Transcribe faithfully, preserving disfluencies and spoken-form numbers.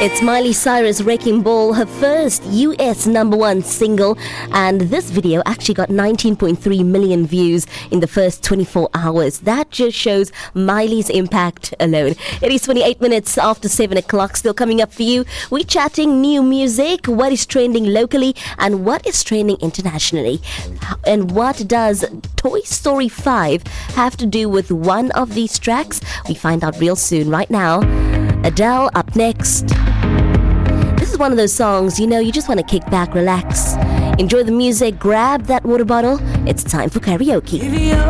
It's Miley Cyrus, Wrecking Ball, her first U S number one single, and this video actually got nineteen point three million views in the first twenty-four hours. That just shows Miley's impact alone. It is twenty-eight minutes after seven o'clock. Still coming up for you, we're chatting new music, what is trending locally and what is trending internationally. And what does Toy Story five have to do with one of these tracks? We find out real soon. Right now, Adele up next. This is one of those songs, you know, you just want to kick back, relax, enjoy the music, grab that water bottle. It's time for karaoke.